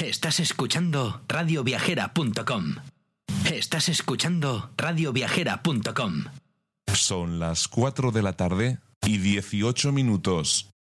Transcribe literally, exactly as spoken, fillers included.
Estás escuchando radio viajera punto com. Estás escuchando radio viajera punto com. Son las cuatro de la tarde y dieciocho minutos.